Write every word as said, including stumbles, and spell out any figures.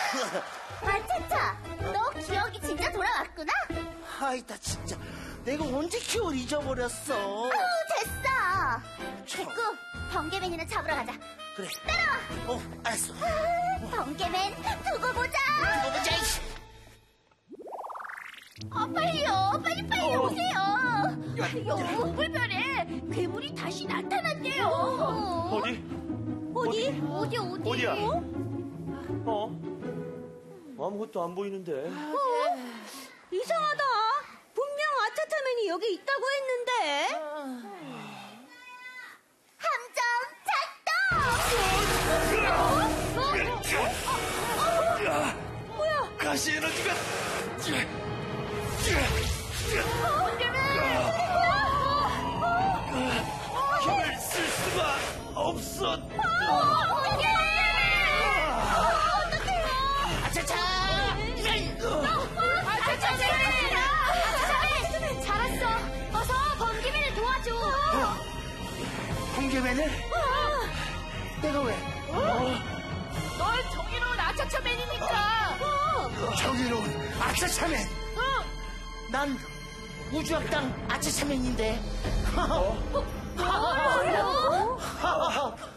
아차차, 너 기억이 진짜 돌아왔구나? 아이다 진짜 내가 언제 기억을 잊어버렸어. 아우, 됐어. 됐고, 번개맨이나 잡으러 가자. 그래. 따라와. 어, 알았어. 아, 번개맨 두고 보자. 두고 보자. 이씨. 아, 빨리요. 빨리 빨리 어. 오세요. 여기 동굴별에 괴물이 다시 나타났대요. 어디? 어디? 어디 어디? 어디야? 어? 아무것도 안 보이는데. 어? 이상하다. 분명 아차차맨이 여기 있다고 했는데. 함정 작동! 뭐야? 가시 에너지가. 힘을 쓸 수가 없어. 아차차. 아차차맨! 잘했어. 어서 번개맨을 도와줘. 번개맨을? 내가 왜? 널 정의로운 아차차맨이니까. 정의로운 아차차맨. 난 우주학당 아차차맨인데. 뭐요?